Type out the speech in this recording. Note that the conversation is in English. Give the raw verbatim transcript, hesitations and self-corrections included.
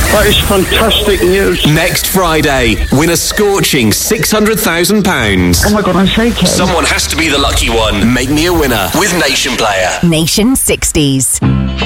That is fantastic news. Next Friday, win a scorching six hundred thousand pounds. Oh my God, I'm shaking. Someone has to be the lucky one. Make me a winner with Nation Player. Nation sixties.